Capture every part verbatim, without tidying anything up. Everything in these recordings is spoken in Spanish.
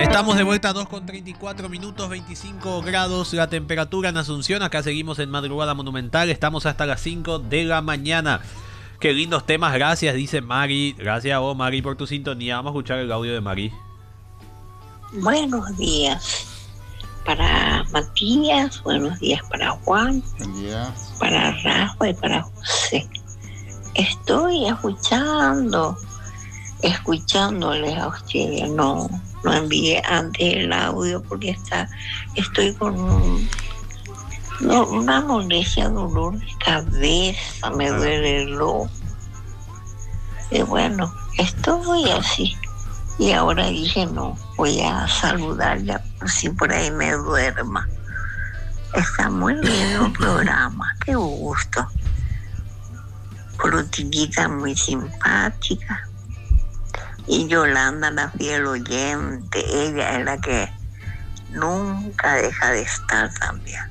Estamos de vuelta a dos con treinta y cuatro minutos, veinticinco grados la temperatura en Asunción. Acá seguimos en Madrugada Monumental. Estamos hasta las cinco de la mañana. Qué lindos temas, gracias, dice Mari. Gracias a vos, Mari, por tu sintonía. Vamos a escuchar el audio de Mari. Buenos días para Matías, buenos días para Juan, Buen día. para Rafa y para José. Estoy escuchando, escuchándoles a ustedes. No, no envié antes el audio porque está, estoy con un, no, una molestia, dolor de cabeza, me duele el ojo. Y bueno, estoy así. Y ahora dije, no, voy a saludarla por si por ahí me duerma. Está muy lindo el programa, qué gusto. Frutillita muy simpática. Y Yolanda, la fiel oyente, ella es la que nunca deja de estar también.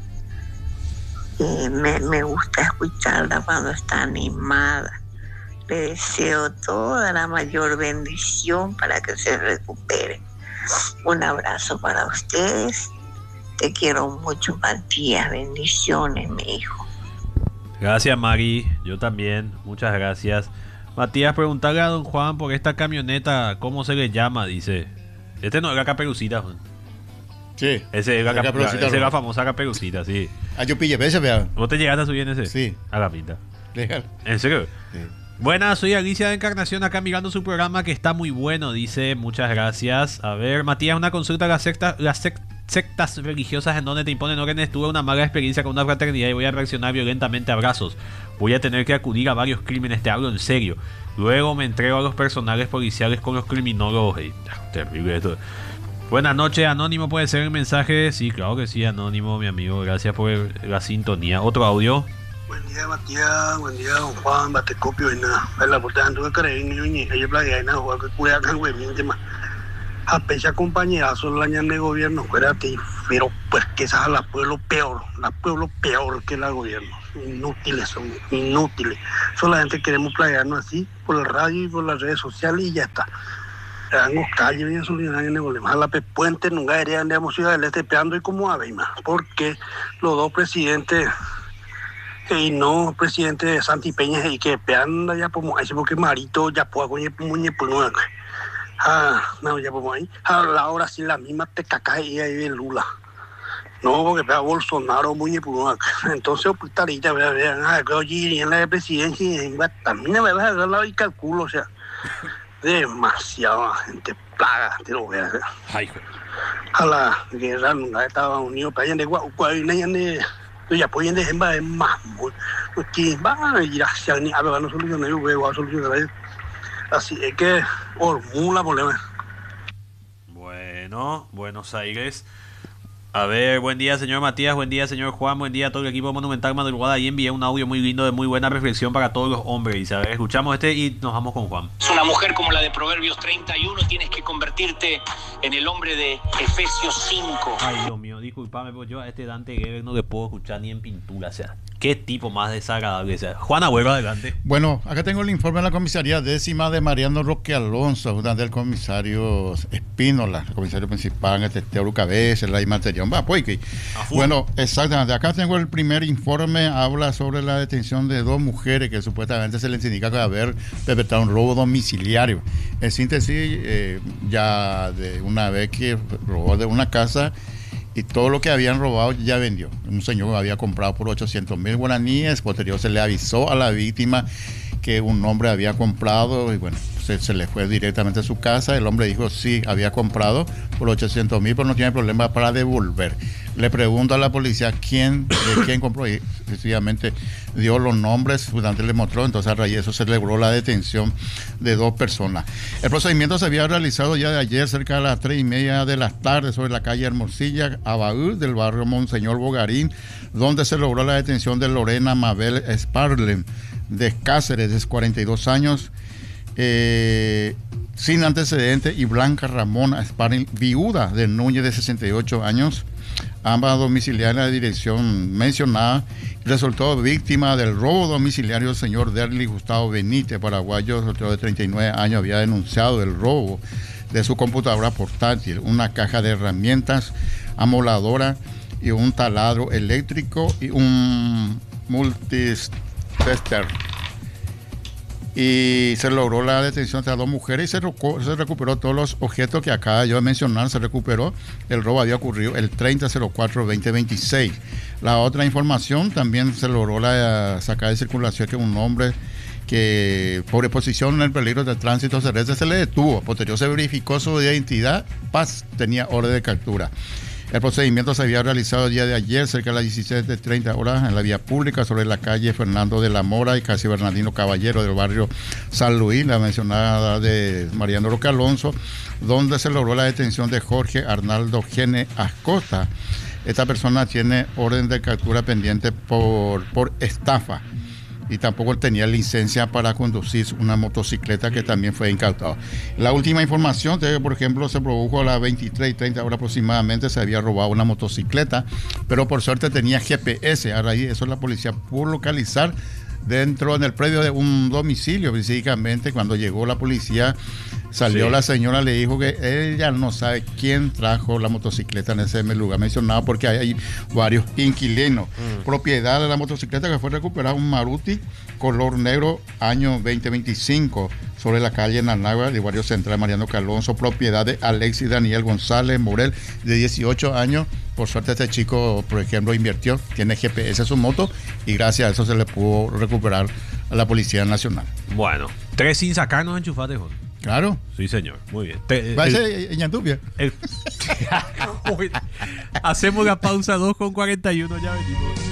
Y me, me gusta escucharla cuando está animada. Le deseo toda la mayor bendición para que se recupere. Un abrazo para ustedes. Te quiero mucho, Matías. Bendiciones, mi hijo. Gracias, Mari. Yo también. Muchas gracias. Matías, preguntarle a don Juan por esta camioneta, ¿cómo se le llama? Dice. Este no es la Caperucita, Juan. Sí. Ese es la, la, cap- Caperucita, esa es la ¿no? famosa Caperucita, sí. Ah, yo pillé veces, vea. ¿Vos te llegaste a subir en ese? Sí. A la pinta. Legal. ¿En serio? Sí. Buenas, soy Alicia de Encarnación, acá mirando su programa que está muy bueno, dice. Muchas gracias. A ver, Matías, una consulta. Las sectas, las sec- sectas religiosas en donde te imponen órdenes. Tuve una mala experiencia con una fraternidad y voy a reaccionar violentamente a abrazos. Voy a tener que acudir a varios crímenes, te hablo en serio. Luego me entrego a los personales policiales con los criminólogos. Hey, terrible esto. Buenas noches, Anónimo, ¿puede ser el mensaje? Sí, claro que sí, Anónimo, mi amigo. Gracias por la sintonía. Otro audio. Buen día, Matías. Buen día, don Juan. Batecopio y nada. La portada tuve que creer en niño. Ella playa y nada. Jugar que cuida acá, güey. Bien, tema. A pecha compañera, son la ñan de gobierno. Fuérate. Pero pues que esa es la pueblo peor. La pueblo peor que la gobierno. Inútiles son. Inútiles. Solamente queremos playarnos así por la radio y por las redes sociales y ya está. Damos calle, bien solucionar en el problema. A la Puente nunca deberían de Ciudad del Este peando y como ave, más. Porque los dos presidentes. Y no presidente de Santi Peña y que pean ya como ahí porque Marito ya puede coñe muñe por nuevo. Ah, no ya como ahí. Ahora sí la misma te caca y ahí de Lula. No, porque pega Bolsonaro muñe por nuevo. Entonces pues tarita vean, ah, que oye en la presidencia y también me va a dar la y calculo, o sea, demasiada gente plaga, te lo voy a hacer. Ay, A la guerra nunca estaba unido para allá de Guay, de ya pueden dejar más más porque van a ir hacia ni a ver no solucionar yo voy a solucionar así es que formula problema. Bueno, Buenos Aires. A ver, buen día, señor Matías, buen día, señor Juan, buen día a todo el equipo Monumental Madrugada. Y envié un audio muy lindo de muy buena reflexión para todos los hombres. Y a ver, escuchamos este y nos vamos con Juan. Es una mujer como la de Proverbios treinta y uno, tienes que convertirte en el hombre de Efesios cinco. Ay, Dios mío, disculpame, pero yo a este Dante Gebel no le puedo escuchar ni en pintura. O sea, qué tipo más desagradable. O sea, Juan Abuelo, adelante. Bueno, acá tengo el informe de la comisaría décima de Mariano Roque Alonso, del comisario Espínola, el comisario principal, el testeo Cabeza, la material. Va, pues, que. Bueno, exactamente. Acá tengo el primer informe, habla sobre la detención de dos mujeres que supuestamente se les indica que haber perpetrado un robo domiciliario. En síntesis, eh, ya de una vez que robó de una casa y todo lo que habían robado ya vendió. Un señor que había comprado por ochocientos mil guaraníes, posterior se le avisó a la víctima que un hombre había comprado y bueno, se, se le fue directamente a su casa. El hombre dijo sí, había comprado por ochocientos mil, pero no tiene problema para devolver. Le pregunto a la policía quién, de quién compró y efectivamente dio los nombres, durante le mostró, entonces a raíz de eso se logró la detención de dos personas. El procedimiento se había realizado ya de ayer cerca de las tres y media de la tarde sobre la calle Hermosilla, Abaúl, del barrio Monseñor Bogarín, donde se logró la detención de Lorena Mabel Sparlen, de Cáceres, de cuarenta y dos años, eh, sin antecedentes, y Blanca Ramona Sparling, viuda de Núñez, de sesenta y ocho años, ambas domiciliarias en la dirección mencionada. Resultó víctima del robo domiciliario del señor Derli Gustavo Benítez, paraguayo, de treinta y nueve años, había denunciado el robo de su computadora portátil, una caja de herramientas, amoladora y un taladro eléctrico y un multitester. Y se logró la detención de las dos mujeres y se, recu se recuperó todos los objetos que acaba yo de mencionar. Se recuperó. El robo había ocurrido el treinta de cuatro de veinte veintiséis. La otra información, también se logró la sacada de circulación que un hombre que por exposición en el peligro de tránsito terrestre se le detuvo. Posterior se verificó su identidad. Paz tenía orden de captura. El procedimiento se había realizado el día de ayer, cerca de las dieciséis treinta horas, en la vía pública sobre la calle Fernando de la Mora y casi Bernardino Caballero del barrio San Luis, la mencionada de Mariano Roque Alonso, donde se logró la detención de Jorge Arnaldo Gene Acosta. Esta persona tiene orden de captura pendiente por, por estafa. Y tampoco tenía licencia para conducir una motocicleta, que también fue incautada. La última información, por ejemplo, se produjo a las veintitrés y treinta horas aproximadamente, se había robado una motocicleta, pero por suerte tenía G P S. A raíz de eso la policía pudo localizar dentro en el predio de un domicilio. Básicamente, cuando llegó la policía, salió sí. La señora, le dijo que ella no sabe quién trajo la motocicleta en ese lugar mencionado, porque hay, hay varios inquilinos. Mm. Propiedad de la motocicleta que fue recuperada, un Maruti color negro, año veinte veinticinco, sobre la calle Nanagua de Barrio Central Mariano Alonso, propiedad de Alexis Daniel González Morel, de dieciocho años. Por suerte este chico, por ejemplo, invirtió, tiene G P S en su moto y gracias a eso se le pudo recuperar a la Policía Nacional. Bueno, tres sin sacarnos enchufates, Jorge. Claro. Sí, señor. Muy bien. Te, Va a ser Ñandupia. Hacemos la pausa dos con cuarenta y uno, ya venimos.